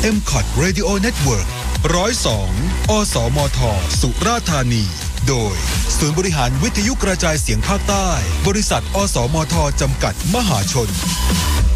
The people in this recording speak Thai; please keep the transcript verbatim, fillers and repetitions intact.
เอ็ม ซี โอ ที Radio Network หนึ่งศูนย์สอง อสมท สุราษฎร์ธานีโดยศูนย์บริหารวิทยุกระจายเสียงภาคใต้บริษัทอสมทจำกัดมหาชน